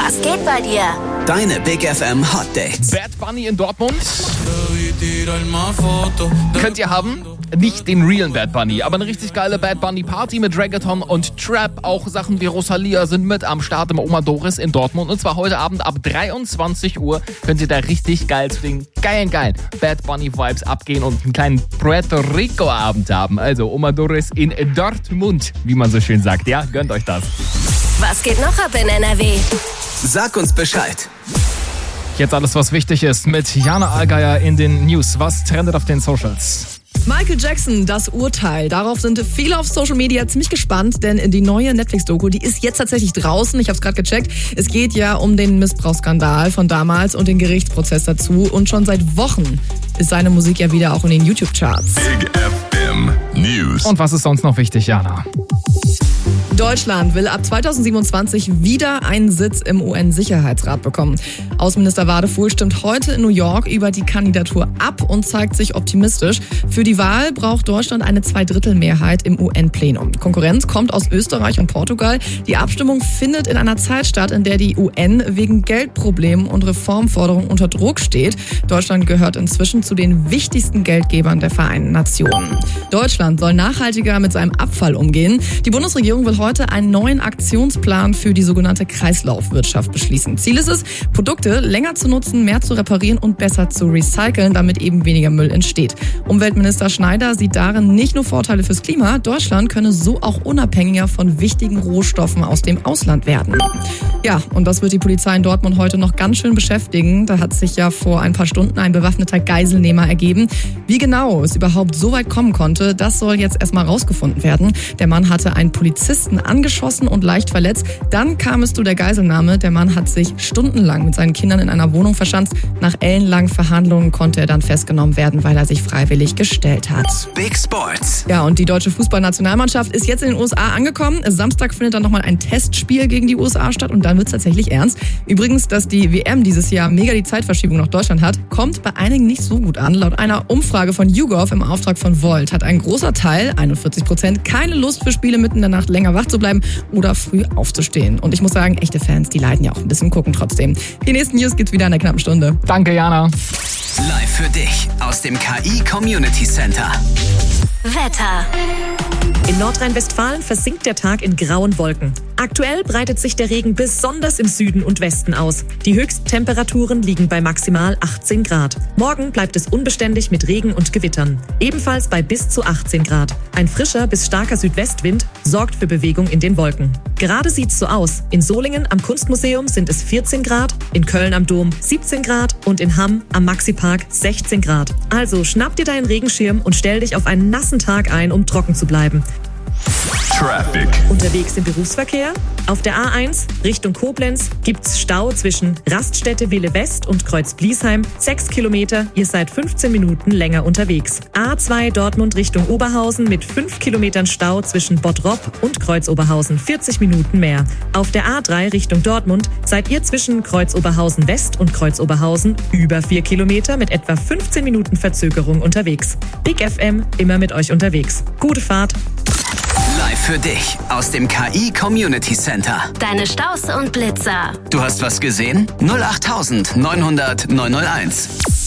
Was geht bei dir? Deine Big FM Hot Dates. Bad Bunny in Dortmund könnt ihr haben. Nicht den realen Bad Bunny, aber eine richtig geile Bad Bunny Party mit Reggaeton und Trap. Auch Sachen wie Rosalia sind mit am Start im Oma Doris in Dortmund. Und zwar heute Abend ab 23 Uhr könnt ihr da richtig geil zu den geilen Bad Bunny Vibes abgehen und einen kleinen Puerto Rico Abend haben. Also Oma Doris in Dortmund, wie man so schön sagt. Ja, gönnt euch das. Was geht noch ab in NRW? Sag uns Bescheid. Jetzt alles, was wichtig ist, mit Jana Allgeier in den News. Was trendet auf den Socials? Michael Jackson, das Urteil. Darauf sind viele auf Social Media ziemlich gespannt, denn die neue Netflix-Doku, die ist jetzt tatsächlich draußen. Ich habe es gerade gecheckt. Es geht ja um den Missbrauchsskandal von damals und den Gerichtsprozess dazu. Und schon seit Wochen ist seine Musik ja wieder auch in den YouTube-Charts. Big FM News. Und was ist sonst noch wichtig, Jana? Deutschland will ab 2027 wieder einen Sitz im UN-Sicherheitsrat bekommen. Außenminister Wadefuhl stimmt heute in New York über die Kandidatur ab und zeigt sich optimistisch. Für die Wahl braucht Deutschland eine Zweidrittelmehrheit im UN-Plenum. Konkurrenz kommt aus Österreich und Portugal. Die Abstimmung findet in einer Zeit statt, in der die UN wegen Geldproblemen und Reformforderungen unter Druck steht. Deutschland gehört inzwischen zu den wichtigsten Geldgebern der Vereinten Nationen. Deutschland soll nachhaltiger mit seinem Abfall umgehen. Die Bundesregierung will heute einen neuen Aktionsplan für die sogenannte Kreislaufwirtschaft beschließen. Ziel ist es, Produkte länger zu nutzen, mehr zu reparieren und besser zu recyceln, damit eben weniger Müll entsteht. Umweltminister Schneider sieht darin nicht nur Vorteile fürs Klima, Deutschland könne so auch unabhängiger von wichtigen Rohstoffen aus dem Ausland werden. Ja, und das wird die Polizei in Dortmund heute noch ganz schön beschäftigen. Da hat sich ja vor ein paar Stunden ein bewaffneter Geiselnehmer ergeben. Wie genau es überhaupt so weit kommen konnte, das soll jetzt erstmal rausgefunden werden. Der Mann hatte einen Polizisten angeschossen und leicht verletzt. Dann kam es zu der Geiselnahme. Der Mann hat sich stundenlang mit seinen Kindern in einer Wohnung verschanzt. Nach ellenlangen Verhandlungen konnte er dann festgenommen werden, weil er sich freiwillig gestellt hat. Big Sports. Ja, und die deutsche Fußballnationalmannschaft ist jetzt in den USA angekommen. Samstag findet dann nochmal ein Testspiel gegen die USA statt und dann wird es tatsächlich ernst. Übrigens, dass die WM dieses Jahr mega die Zeitverschiebung nach Deutschland hat, kommt bei einigen nicht so gut an. Laut einer Umfrage von YouGov im Auftrag von Volt hat ein großer Teil, 41%, keine Lust für Spiele mitten in der Nacht länger wach zu bleiben oder früh aufzustehen. Und ich muss sagen, echte Fans, die leiden ja auch ein bisschen, gucken trotzdem. Die nächsten News gibt's wieder in einer knappen Stunde. Danke, Jana. Live für dich aus dem KI Community Center. Wetter. In Nordrhein-Westfalen versinkt der Tag in grauen Wolken. Aktuell breitet sich der Regen besonders im Süden und Westen aus. Die höchsten Temperaturen liegen bei maximal 18 Grad. Morgen bleibt es unbeständig mit Regen und Gewittern. Ebenfalls bei bis zu 18 Grad. Ein frischer bis starker Südwestwind sorgt für Bewegung in den Wolken. Gerade sieht's so aus. In Solingen am Kunstmuseum sind es 14 Grad, in Köln am Dom 17 Grad und in Hamm am Maxipark 16 Grad. Also schnapp dir deinen Regenschirm und stell dich auf einen nassen Tag ein, um trocken zu bleiben. Traffic. Unterwegs im Berufsverkehr? Auf der A1 Richtung Koblenz gibt's Stau zwischen Raststätte Wille West und Kreuz Bliesheim. 6 Kilometer, ihr seid 15 Minuten länger unterwegs. A2 Dortmund Richtung Oberhausen mit 5 Kilometern Stau zwischen Bottrop und Kreuz Oberhausen. 40 Minuten mehr. Auf der A3 Richtung Dortmund seid ihr zwischen Kreuz Oberhausen West und Kreuz Oberhausen über 4 Kilometer mit etwa 15 Minuten Verzögerung unterwegs. Big FM, immer mit euch unterwegs. Gute Fahrt. Live für dich aus dem KI Community Center. Deine Staus und Blitzer. Du hast was gesehen? 08900 901.